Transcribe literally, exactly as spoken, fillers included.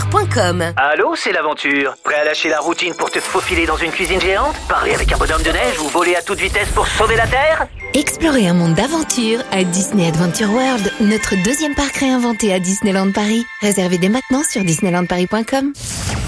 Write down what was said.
l'aventure point com. Allô, c'est l'aventure. Prêt à lâcher la routine pour te faufiler dans une cuisine géante? Parler avec un bonhomme de neige ou voler à toute vitesse pour sauver la Terre? Explorez un monde d'aventure à Disney Adventure World, notre deuxième parc réinventé à Disneyland Paris. Réservez dès maintenant sur disneyland paris point com.